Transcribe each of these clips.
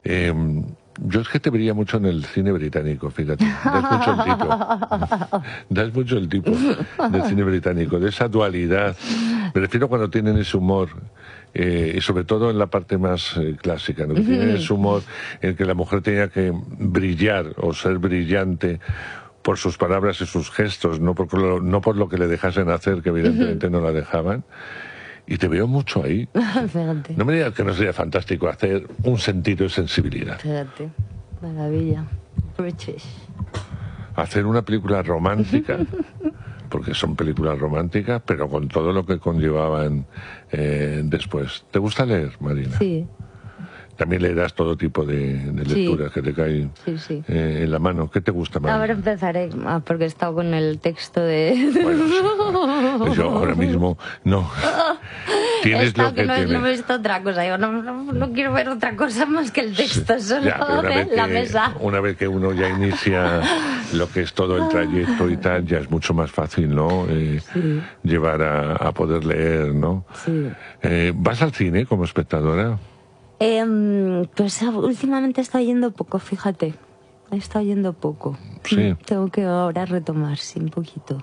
Yo es que te vería mucho en el cine británico, fíjate. Das mucho el tipo. Das mucho el tipo del cine británico, de esa dualidad. Me refiero cuando tienen ese humor, y sobre todo en la parte más clásica, ¿no? Que tienen ese humor en que la mujer tenía que brillar o ser brillante por sus palabras y sus gestos, no por lo que le dejasen hacer, que evidentemente no la dejaban. Y te veo mucho ahí. Fíjate. No me digas que no sería fantástico hacer un sentido de sensibilidad. Fíjate, maravilla. British. Hacer una película romántica, porque son películas románticas, pero con todo lo que conllevaban después. ¿Te gusta leer, Marina? Sí. También leerás todo tipo de lecturas que te caen en la mano. ¿Qué te gusta, Marina? Ahora empezaré, porque he estado con el texto de... Bueno, sí. Pues yo ahora mismo no. Tienes lo que tienes. No he visto otra cosa. Yo no quiero ver otra cosa más que el texto solo de la mesa. Una vez que uno ya inicia lo que es todo el trayecto y tal, ya es mucho más fácil, ¿no? Llevar a poder leer, ¿no? Sí. ¿Vas al cine como espectadora? Pues últimamente he estado yendo poco, fíjate. He estado yendo poco. Sí. Tengo que ahora retomar, sí, un poquito.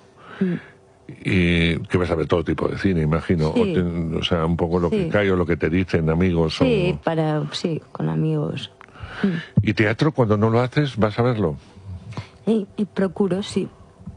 Y que vas a ver todo tipo de cine, imagino. Sí. O sea, un poco lo que cae o lo que te dicen amigos. Sí, con amigos. ¿Y teatro, cuando no lo haces, vas a verlo? Y procuro, sí.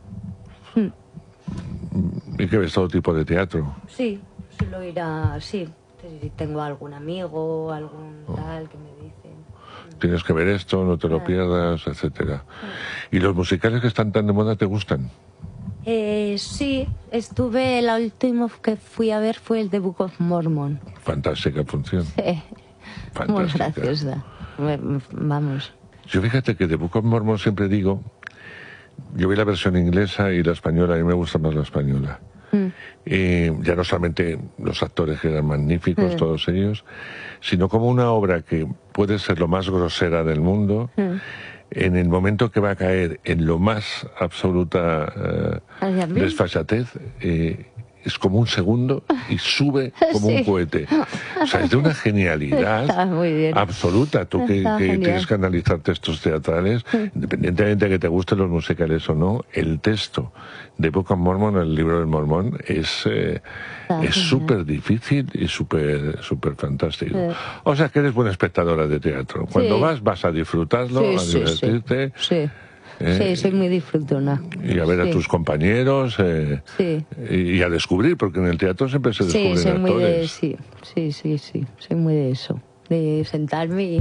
¿Y qué ves? Todo tipo de teatro. Sí, suelo ir a... Sí, si tengo algún amigo, algún tal que me dicen. Tienes que ver esto, no te lo pierdas, etcétera. ¿Y los musicales que están tan de moda te gustan? Sí, la última que fui a ver fue el de Book of Mormon. Fantástica función. Sí. Fantástica. Muy graciosa. Vamos. Yo fíjate que de Book of Mormon siempre digo, yo vi la versión inglesa y la española, a mí me gusta más la española. Ya no solamente los actores que eran magníficos, todos ellos, sino como una obra que puede ser lo más grosera del mundo, en el momento que va a caer en lo más absoluta desfachatez, es como un segundo y sube como un cohete. O sea, es de una genialidad absoluta. Tú que tienes que analizar textos teatrales, independientemente de que te gusten los musicales o no, el texto de Book of Mormon, el libro del Mormón, es súper difícil y súper fantástico. O sea, que eres buena espectadora de teatro. Cuando vas a disfrutarlo, a divertirte. Sí, soy muy disfrutona. Y a ver a tus compañeros y a descubrir, porque en el teatro siempre se descubren actores. Sí, soy muy de eso, de sentarme y...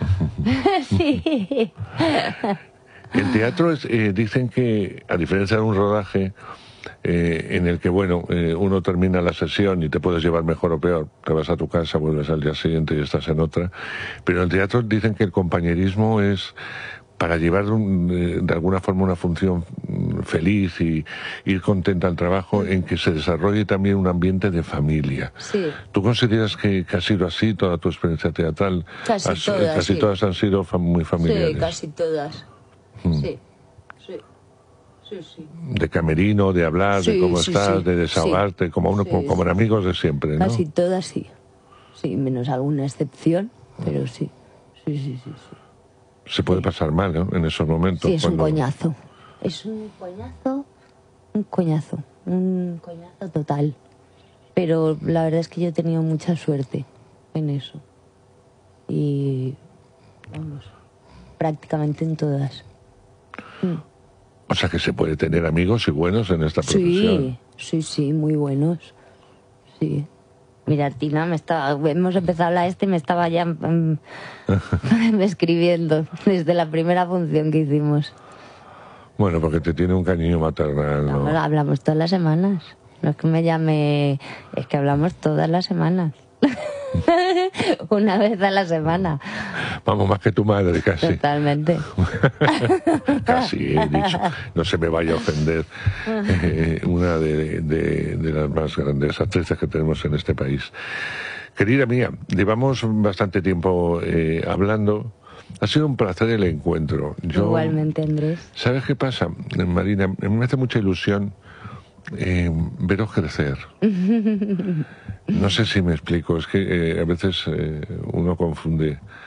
Sí. El teatro dicen que, a diferencia de un rodaje en el que, bueno, uno termina la sesión y te puedes llevar mejor o peor, te vas a tu casa, vuelves al día siguiente y estás en otra, pero en el teatro dicen que el compañerismo es para llevar de alguna forma una función feliz y ir contenta al trabajo, en que se desarrolle también un ambiente de familia. Sí. ¿Tú consideras que ha sido así toda tu experiencia teatral? Casi todas han sido muy familiares. Sí, casi todas. Sí. De camerino, de hablar, de cómo estás, de desahogarte, como en amigos de siempre, ¿no? Casi todas sí. Sí, menos alguna excepción, pero sí. Se puede pasar mal, ¿no? En esos momentos. Sí, es un coñazo. Es un coñazo total. Pero la verdad es que yo he tenido mucha suerte en eso. Y, vamos, prácticamente en todas. O sea que se puede tener amigos y buenos en esta profesión. Sí, muy buenos. Sí. Mira, Tina, hemos empezado a hablar y me estaba ya escribiendo desde la primera función que hicimos. Bueno, porque te tiene un cariño maternal, ¿no? No, hablamos todas las semanas. No es que me llame, es que hablamos todas las semanas. Una vez a la semana. Vamos, más que tu madre, casi. Totalmente. Casi he dicho. No se me vaya a ofender una de las más grandes actrices que tenemos en este país. Querida mía, llevamos bastante tiempo hablando. Ha sido un placer el encuentro. Igualmente, Andrés. ¿Sabes qué pasa, Marina? Me hace mucha ilusión veros crecer. No sé si me explico, es que a veces uno confunde